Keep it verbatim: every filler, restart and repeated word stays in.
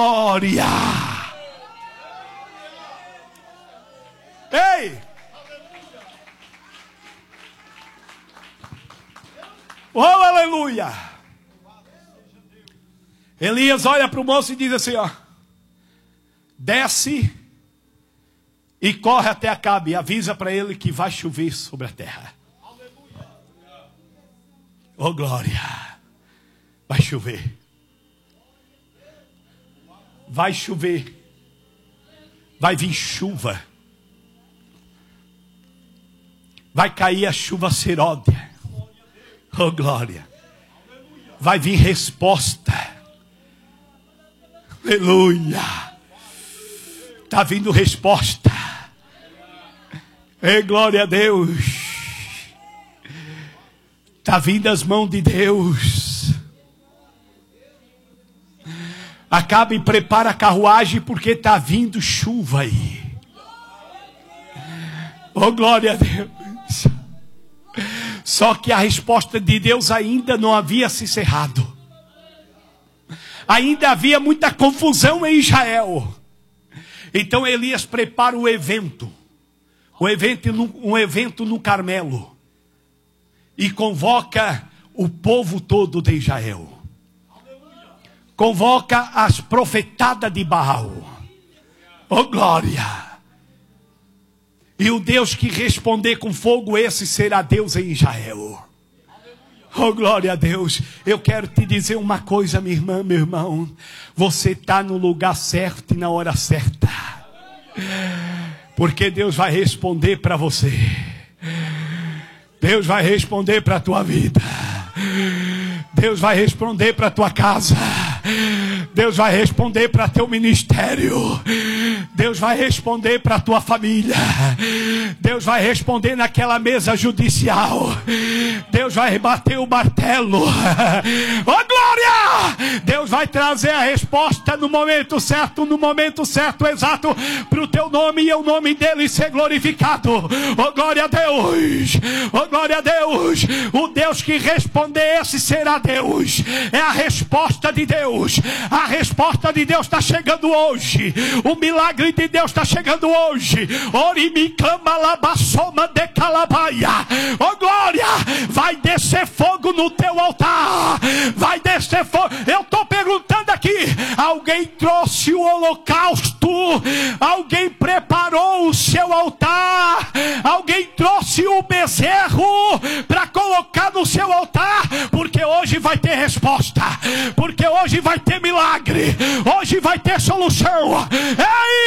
glória. Ei! Oh, aleluia! Elias olha para o moço e diz assim, ó: desce e corre até Acabe e avisa para ele que vai chover sobre a terra. Oh, glória! Vai chover. Vai chover. Vai vir chuva. Vai cair a chuva seródia. Oh, glória. Vai vir resposta. Aleluia. Está vindo resposta. Ei, glória a Deus. Está vindo as mãos de Deus. Acabe e prepara a carruagem, porque está vindo chuva aí. Oh, glória a Deus. Só que a resposta de Deus ainda não havia se encerrado. Ainda havia muita confusão em Israel. Então Elias prepara o evento. O evento no, um evento no Carmelo. E convoca o povo todo de Israel. Convoca as profetadas de Baal. Oh, glória! E o Deus que responder com fogo, esse será Deus em Israel. Oh, glória a Deus. Eu quero te dizer uma coisa, minha irmã, meu irmão. Você está no lugar certo e na hora certa. Porque Deus vai responder para você. Deus vai responder para a tua vida. Deus vai responder para a tua casa. Deus vai responder para teu ministério. Deus vai responder para tua família. Deus vai responder naquela mesa judicial. Deus vai bater o martelo. Oh, glória! Deus vai trazer a resposta no momento certo, no momento certo, exato, para o teu nome e o nome dele ser glorificado. Oh, glória a Deus! Oh, glória a Deus! O Deus que responder, esse será Deus. É a resposta de Deus. A resposta de Deus está chegando hoje. O milagre de Deus está chegando hoje. Oh, glória! Vai descer fogo no teu altar. Vai descer fogo. Eu estou perguntando aqui: alguém trouxe o holocausto? Alguém preparou o seu altar? Alguém trouxe o bezerro para colocar no seu altar? Porque hoje vai ter resposta. Porque hoje vai ter milagre. Hoje vai ter solução. Ei!